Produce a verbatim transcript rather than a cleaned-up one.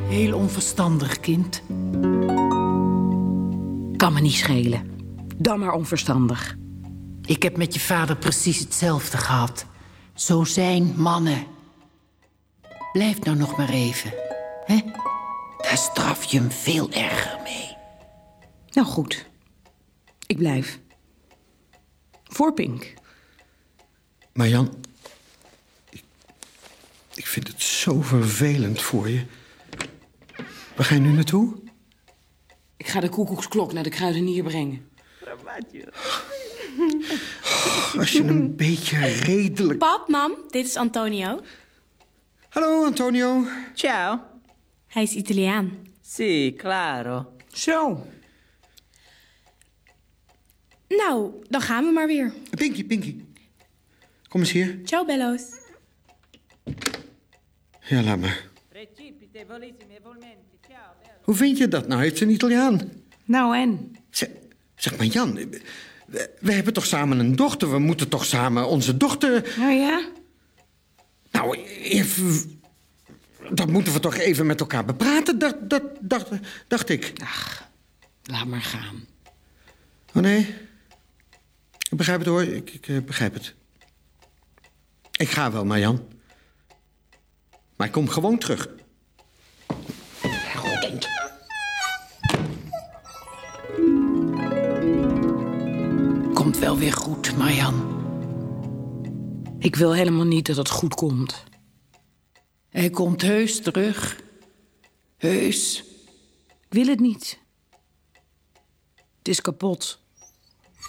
Heel onverstandig, kind. Kan me niet schelen. Dan maar onverstandig. Ik heb met je vader precies hetzelfde gehad. Zo zijn mannen. Blijf nou nog maar even. Hè? Daar straf je hem veel erger mee. Nou goed. Ik blijf. Voor Pink. Maar Jan, ik, ik vind het zo vervelend voor je. Waar ga je nu naartoe? Ik ga de koekoeksklok naar de kruidenier brengen. Als je een beetje redelijk... Pap, mam, dit is Antonio. Hallo, Antonio. Ciao. Hij is Italiaan. Sì, claro. Zo. Nou, dan gaan we maar weer. Pinky, Pinky. Kom eens hier. Ciao, bello's. Ja, laat maar. Precipite, volissime, volmenti. Ciao, bello. Hoe vind je dat nou? Heeft ze een Italiaan? Nou en? Zeg, zeg maar, Jan, we, we hebben toch samen een dochter? We moeten toch samen onze dochter... Nou ja? Nou, even... Dat moeten we toch even met elkaar bepraten, dat, dat, dacht, dacht ik. Ach, laat maar gaan. Oh nee? Ik begrijp het hoor, ik, ik uh, begrijp het. Ik ga wel, Marjan. Maar ik kom gewoon terug. Rottend. Komt wel weer goed, Marjan. Ik wil helemaal niet dat het goed komt. Hij komt heus terug. Heus. Ik wil het niet. Het is kapot.